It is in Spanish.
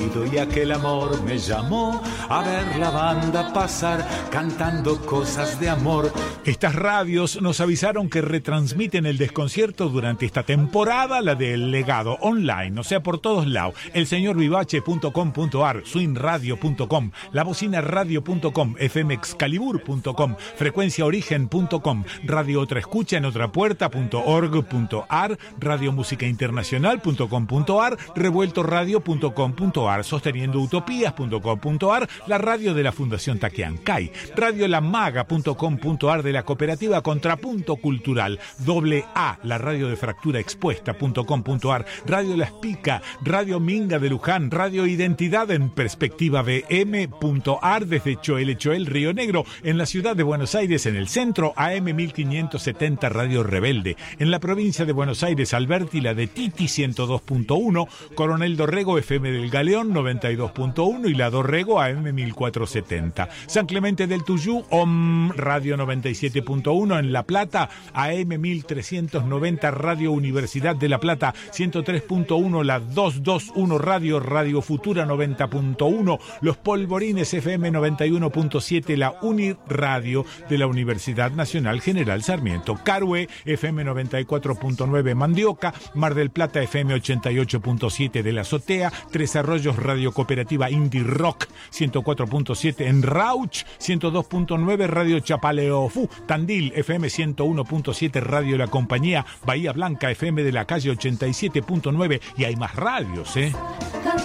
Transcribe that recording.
Y aquel amor me llamó a ver la banda pasar cantando cosas de amor. Estas radios nos avisaron que retransmiten el desconcierto durante esta temporada, la del Legado, online, o sea, por todos lados. elseñorvivache.com.ar, swingradio.com, labocinaradio.com, fmexcalibur.com, frecuenciaorigen.com, Radio Otra Escucha en otrapuerta.org.ar, radiomusicainternacional.com.ar, revueltoradio.com.ar, sosteniendoutopías.com.ar, la radio de la Fundación Taquiancay, radiolamaga.com.ar de la cooperativa Contrapunto Cultural, AA, la radio de fracturaexpuesta.com.ar, Radio Las Pica, Radio Minga de Luján, Radio Identidad en Perspectiva BM.ar desde Choel, Río Negro, en la ciudad de Buenos Aires, en el centro, AM 1570 Radio Rebelde, en la provincia de Buenos Aires, Alberti, la de Titi 102.1, Coronel Dorrego, FM del Galeón 92.1 y la Dorrego AM 1470. San Clemente del Tuyú, Radio 97.1 en La Plata, AM 1390 Radio Universidad de La Plata, 103.1 la 221 Radio Futura 90.1, Los Polvorines FM 91.7, la Uniradio de la Universidad Nacional General Sarmiento, Carué FM 94.9 Mandioca, Mar del Plata FM 88.7 de la Azotea, Tres Arroyos Radio Cooperativa Indie Rock 104.7 en Rauch, 102.9 Radio Chapaleofú, Tandil FM 101.7 Radio La Compañía, Bahía Blanca FM de la calle 87.9 y hay más radios,